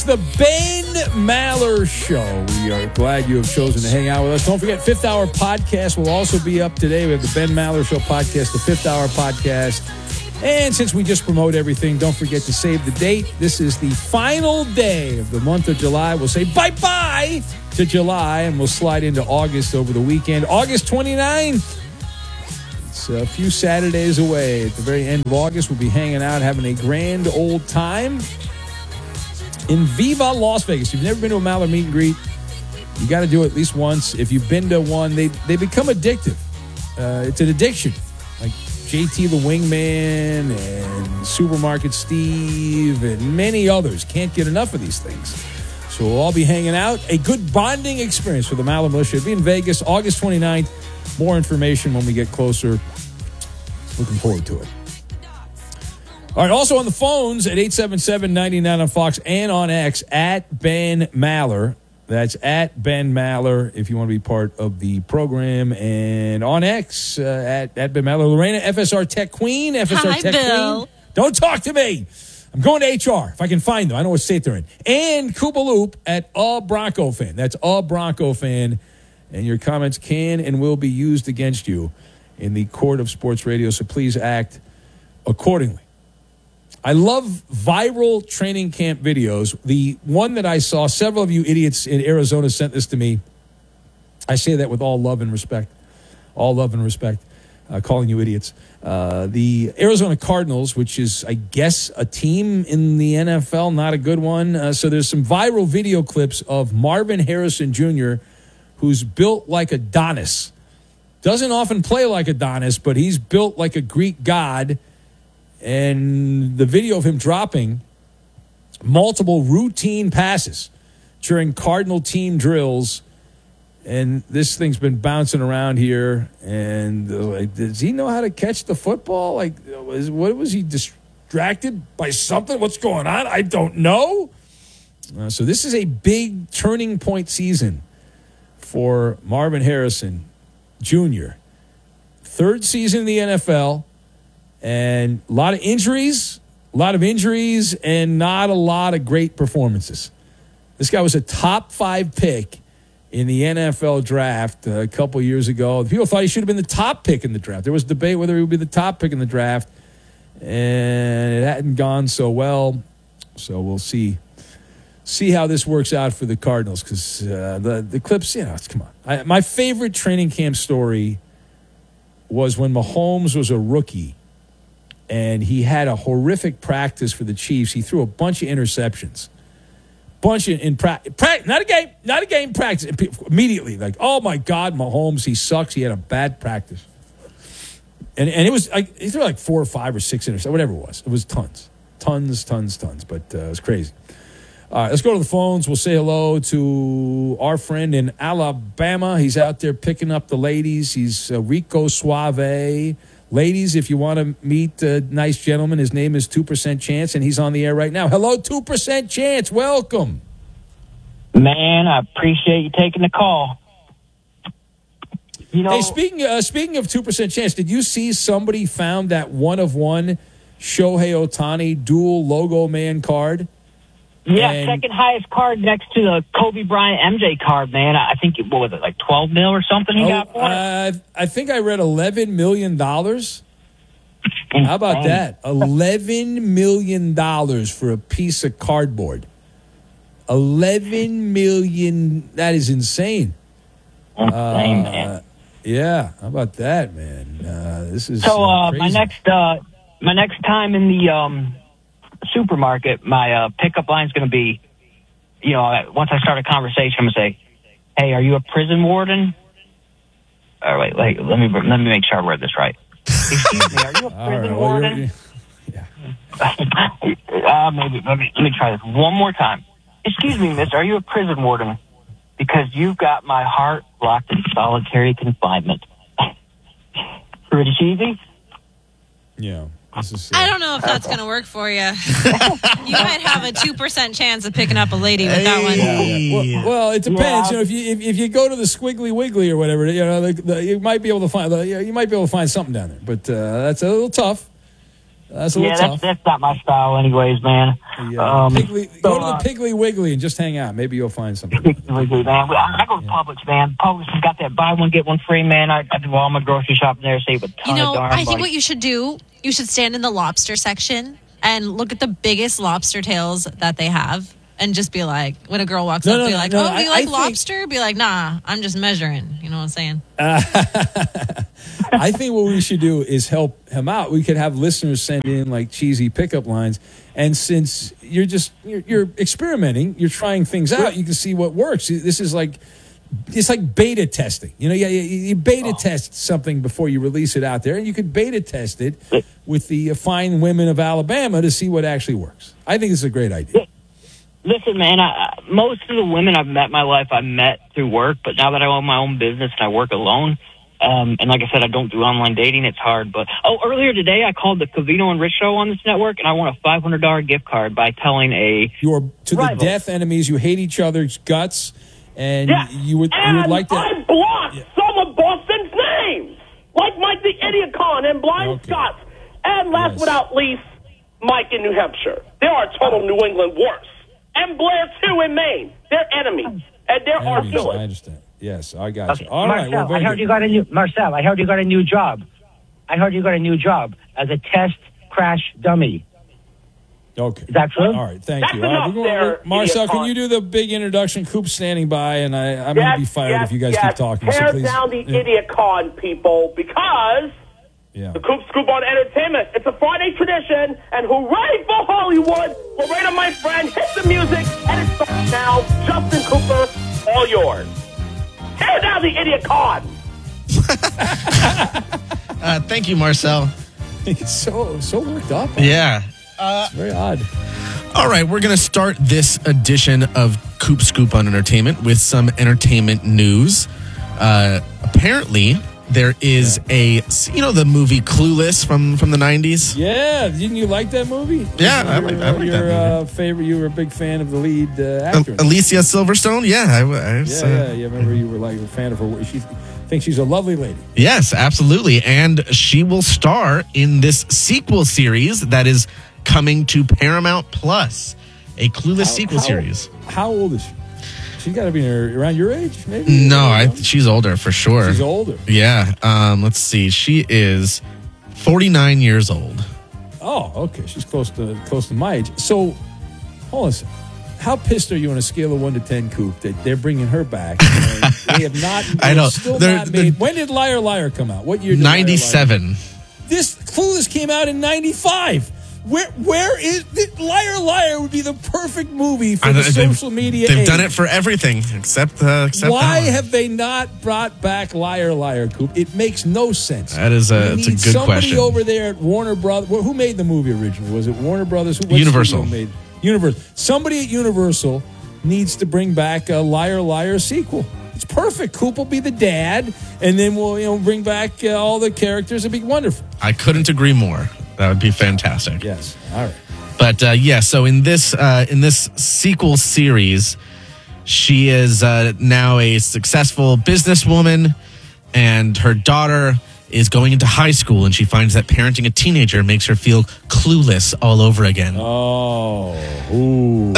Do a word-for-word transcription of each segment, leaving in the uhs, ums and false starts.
The Ben Maller Show. We are glad you have chosen to hang out with us. Don't forget, Fifth Hour Podcast will also be up today. We have the Ben Maller Show podcast, the Fifth Hour Podcast. And since we just promote everything, don't forget to save the date. This is the final day of the month of July. We'll say bye-bye to July, and we'll slide into August over the weekend. August twenty-ninth. It's a few Saturdays away. At the very end of August, we'll be hanging out, having a grand old time in Viva Las Vegas. If you've never been to a Maller meet and greet, you got to do it at least once. If you've been to one, they they become addictive. Uh, it's an addiction. Like J T the Wingman and Supermarket Steve and many others can't get enough of these things. So we'll all be hanging out. A good bonding experience for the Maller Militia. It'll be in Vegas, August twenty-ninth. More information when we get closer. Looking forward to it. All right, also on the phones at eight seven seven, nine nine on Fox and on X at Ben Maller. That's at Ben Maller if you want to be part of the program. And on X uh, at, at Ben Maller. Lorena, F S R Tech Queen. F S R Hi, Tech Bill. Queen. Don't talk to me. I'm going to H R if I can find them. I know what state they're in. And Koopa Loop at A Bronco Fan. That's A Bronco Fan. And your comments can and will be used against you in the court of sports radio. So please act accordingly. I love viral training camp videos. The one that I saw, several of you idiots in Arizona sent this to me. I say that with all love and respect. All love and respect. Uh, calling you idiots. Uh, the Arizona Cardinals, which is, I guess, a team in the N F L, not a good one. Uh, so there's some viral video clips of Marvin Harrison Junior, who's built like Adonis. Doesn't often play like Adonis, but he's built like a Greek god. And the video of him dropping multiple routine passes during Cardinal team drills. And this thing's been bouncing around here. And uh, like, does he know how to catch the football? Like, was, what was he distracted by something? What's going on? I don't know. Uh, so this is a big turning point season for Marvin Harrison Junior Third season in the N F L. And a lot of injuries, a lot of injuries, and not a lot of great performances. This guy was a top five pick in the N F L draft a couple years ago. People thought he should have been the top pick in the draft. There was debate whether he would be the top pick in the draft, and it hadn't gone so well. So we'll see see how this works out for the Cardinals, because uh, the, the clips, you know, come on. I, my favorite training camp story was when Mahomes was a rookie. And he had a horrific practice for the Chiefs. He threw a bunch of interceptions. Bunch of, in practice. Pra- not a game, not a game, practice. Immediately, like, oh my God, Mahomes, he sucks. He had a bad practice. And and it was, like, he threw like four or five or six interceptions, whatever it was. It was tons. Tons, tons, tons. But uh, it was crazy. All right, let's go to the phones. We'll say hello to our friend in Alabama. He's out there picking up the ladies. He's uh, Rico Suave. Ladies, if you want to meet a nice gentleman, his name is two percent Chance, and he's on the air right now. Hello, two percent Chance. Welcome. Man, I appreciate you taking the call. You know, hey, speaking, uh, speaking of two percent Chance, did you see somebody found that one-of-one Shohei Ohtani dual logo man card? Yeah, and, second highest card next to the Kobe Bryant M J card, man. I think, it, what was it, like twelve mil or something he oh, got for it? Uh, I think I read eleven million dollars. How about that? eleven million dollars for a piece of cardboard. eleven million dollars. That is insane. Insane, uh, man. Yeah, how about that, man? Uh, this is So, uh, uh, my next uh, my next time in the um, supermarket, my uh, pickup line is going to be, you know, once I start a conversation, I'm going to say, hey, are you a prison warden? All right, wait, let me let me make sure I read this right. Excuse me, are you a prison right, warden? Yeah. uh, maybe, let me, let me try this one more time. Excuse me, miss, are you a prison warden? Because you've got my heart locked in solitary confinement. Pretty cheesy? Yeah. This is, uh, I don't know if that's going to work for you. You might have a two percent chance of picking up a lady with that one. Yeah, yeah. Well, well, it depends. Yeah. You know, if you if, if you go to the Squiggly Wiggly or whatever, you know, the, the, you might be able to find the, you might be able to find something down there. But uh, that's a little tough. That's a yeah, little that's tough. that's not my style, anyways, man. Yeah. Um, Piggly, so, go to the uh, Piggly Wiggly and just hang out. Maybe you'll find something. Piggly Wiggly, man. I, I go to Publix, man. Publix has got that buy one get one free, man. I, I do all my grocery shopping there, save a ton You know, of darn I think money. what you should do, you should stand in the lobster section and look at the biggest lobster tails that they have. And just be like, when a girl walks No, up, no, be no, like, no, oh, I- do you I like think- lobster? Be like, nah, I'm just measuring. You know what I'm saying? I think what we should do is help him out. We could have listeners send in like cheesy pickup lines, and since you're just you're, you're experimenting, you're trying things out. You can see what works. This is like it's like beta testing. You know, you, you, you beta test something before you release it out there, and you could beta test it with the uh, fine women of Alabama to see what actually works. I think it's a great idea. Listen, man, I, most of the women I've met in my life, I met through work, but now that I own my own business and I work alone, um, and like I said, I don't do online dating, it's hard. But, oh, earlier today, I called the Covino and Rich Show on this network, and I won a five hundred dollars gift card by telling a... You're to Rival. the death enemies. You hate each other's guts, and Yeah. you would you and would like to. I blocked some of Boston's names, like Mike the Idiot Con and Blind Okay. Scott. And last Yes. but not least, Mike in New Hampshire. They are total New England worse. And Blair, too, in Maine. They're enemies. And they're our Enemies, I villains. understand. Yes, I got Okay. you. All right, Marcel, well, very I heard good. you got a new Marcel. I heard you got a new job. I heard you got a new job as a test crash dummy. Okay. Is that true? All right, thank That's you. All right, enough we're going, there, we're- Marcel, idiot can you do the big introduction? Coop's standing by, and I, I'm going to be fired if you guys keep talking. Tear So please, down the yeah, Idiot Con, people, because yeah. the Coop Scoop on Entertainment, it's a Friday tradition, and hooray for Hollywood! Loretta, my friend, hit the music, and it starts now. Justin Cooper, all yours. Tear down the Idiot Con! Uh, thank you, Marcel. It's so so worked up. Yeah. It's very odd. All right, we're going to start this edition of Coop Scoop on Entertainment with some entertainment news. Uh, apparently, there is a, you know, the movie Clueless from, from the nineties? Yeah, didn't you like that movie? Yeah, I Your, like- I like your, that uh, favorite. You were a big fan of the lead uh, Uh, actor. Alicia Silverstone? Yeah. I, I was, yeah, uh, yeah, yeah. Remember, you were like a fan of her. She thinks she's a lovely lady. Yes, absolutely. And she will star in this sequel series that is coming to Paramount Plus, a Clueless How- sequel how- series. How old is she? She's got to be in her, around your age, maybe. No, I, she's older for sure. She's older. Yeah. Um, let's see. She is forty-nine years old. Oh, okay. She's close to close to my age. So, hold on a second. How pissed are you on a scale of one to ten, Coop, that they're bringing her back? And they have not. I they know. have Still They're- not they're- made. When did Liar Liar come out? What year? Did Liar Liar- ninety-seven. This Clueless came out in ninety-five. Where where is Liar Liar would be the perfect movie for I the know, they've- social media They've age. done it for everything except uh, except Why that one. have they not brought back Liar Liar, Coop? It makes no sense. That is a- We it's a need good somebody question. over there at Warner Brothers. Who made the movie originally? Was it Warner Brothers? Who, what Universal. studio Made Universal. Somebody at Universal needs to bring back a Liar Liar sequel. It's perfect. Coop will be the dad, and then we'll you know bring back uh, all the characters. It'd be wonderful. I couldn't agree more. That would be fantastic. Yes. All right. But uh, yeah, so in this uh, in this sequel series, she is uh, now a successful businesswoman, and her daughter is going into high school, and she finds that parenting a teenager makes her feel clueless all over again. Oh. Ooh.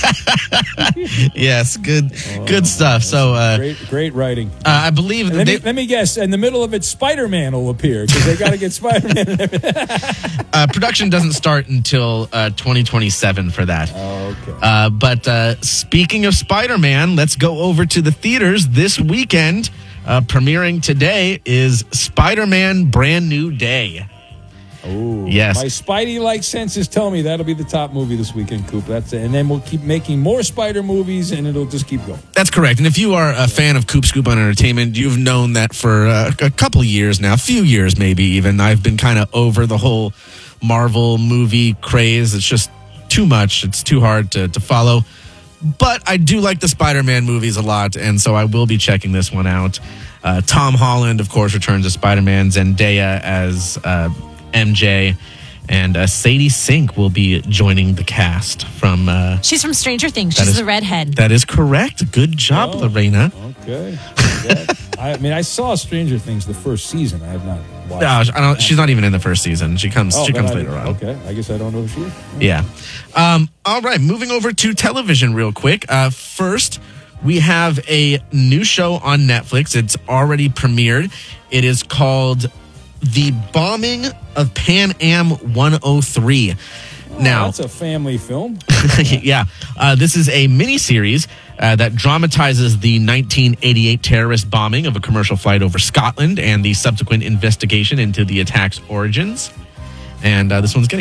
Yes, good, good stuff. So uh, great, great writing. uh, I believe And that let, they, me, let me guess. In the middle of it, Spider-Man will appear because they got to get Spider-Man. uh, production doesn't start until uh, twenty twenty-seven for that. Oh, okay. Uh, but uh, speaking of Spider-Man, let's go over to the theaters this weekend. Uh, premiering today is Spider-Man Brand New Day. Ooh, yes. My Spidey-like senses tell me that'll be the top movie this weekend, Coop. That's it. And then we'll keep making more Spider movies, and it'll just keep going. That's correct. And if you are a fan of Coop Scoop on Entertainment, you've known that for uh, a couple years now, a few years maybe even. I've been kind of over the whole Marvel movie craze. It's just too much. It's too hard to, to follow. But I do like the Spider-Man movies a lot, and so I will be checking this one out. Uh, Tom Holland, of course, returns as Spider-Man. Zendaya as uh, M J. And uh, Sadie Sink will be joining the cast from... Uh, She's from Stranger Things. That She's is- the redhead. that is correct. Good job, Oh. Lorena. Okay. Yeah. I mean, I saw Stranger Things the first season. I have not watch. No, I don't, she's not even in the first season. She comes. Oh, she then comes I- later on. Okay, I guess I don't know who she is. Yeah. Um, all right. Moving over to television real quick. Uh, first, we have a new show on Netflix. It's already premiered. It is called The Bombing of Pan Am one oh three. Oh, Now, that's a family film. yeah, uh, this is a miniseries uh, that dramatizes the nineteen eighty-eight terrorist bombing of a commercial flight over Scotland and the subsequent investigation into the attack's origins. And uh, this one's getting